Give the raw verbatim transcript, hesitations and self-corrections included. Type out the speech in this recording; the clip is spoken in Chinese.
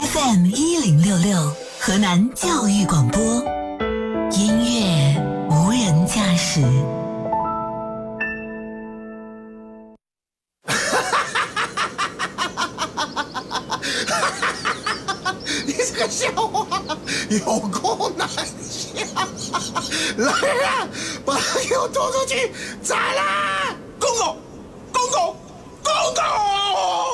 F M 一零六六，河南教育广播，音乐无人驾驶。 你这个笑话有够难笑！来啦，把他给我拖出去斩啦！公狗，公狗，公狗！